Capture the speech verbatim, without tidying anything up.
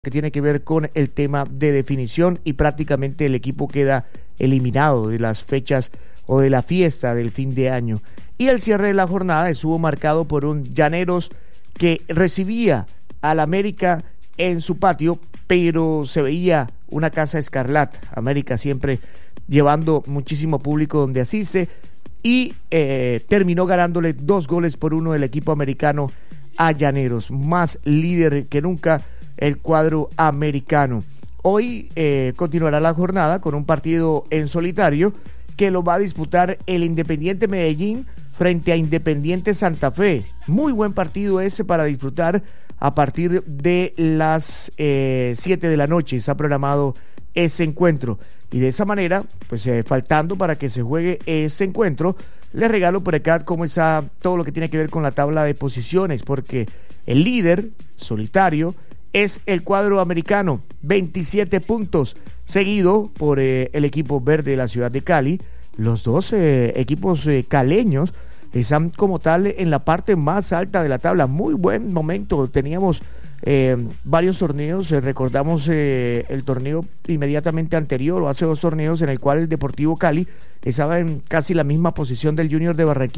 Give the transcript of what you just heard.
que tiene que ver con el tema de definición y prácticamente el equipo queda eliminado de las fechas o de la fiesta del fin de año. Y el cierre de la jornada estuvo marcado por un Llaneros que recibía al América en su patio, pero se veía una casa escarlata. América siempre llevando muchísimo público donde asiste y eh, terminó ganándole dos goles por uno el equipo americano a Llaneros, más líder que nunca el cuadro americano. Hoy eh, continuará la jornada con un partido en solitario que lo va a disputar el Independiente Medellín frente a Independiente Santa Fe. Muy buen partido ese para disfrutar a partir de las eh, siete de la noche. Está programado ese encuentro y de esa manera, pues eh, faltando para que se juegue ese encuentro, les regalo por acá cómo está todo lo que tiene que ver con la tabla de posiciones, porque el líder solitario es el cuadro americano, veintisiete puntos, seguido por eh, el equipo verde de la ciudad de Cali. Los dos eh, equipos eh, caleños están como tal en la parte más alta de la tabla. Muy buen momento, teníamos eh, varios torneos, eh, recordamos eh, el torneo inmediatamente anterior o hace dos torneos en el cual el Deportivo Cali estaba en casi la misma posición del Junior de Barranquilla.